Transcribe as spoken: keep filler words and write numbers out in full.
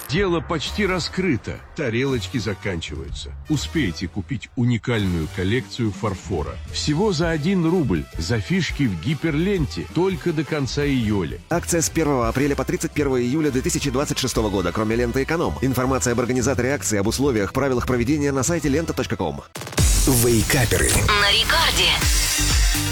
Дело почти раскрыто. Тарелочки заканчиваются. Успейте купить уникальную коллекцию фарфора. Всего за один рубль. За фишки в гиперленте. Только до конца июля. Акция с первого апреля по тридцать первое июля две тысячи двадцать шестого года, кроме ленты «Эконом». Информация об организаторе акции, об условиях, правилах проведения на сайте лента точка ком. Вейкаперы. На рекорде.